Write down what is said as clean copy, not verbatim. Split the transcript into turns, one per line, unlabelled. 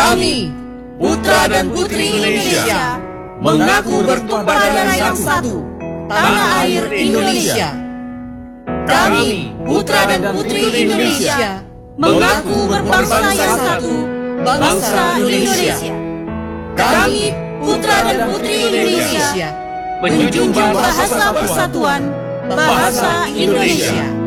Kami, putra dan putri Indonesia, mengaku bertumpah darah yang satu, tanah air Indonesia. Kami, putra dan putri Indonesia, mengaku berbangsa yang satu, bangsa Indonesia. Kami, putra dan putri Indonesia, menjunjung bahasa persatuan, bahasa Indonesia.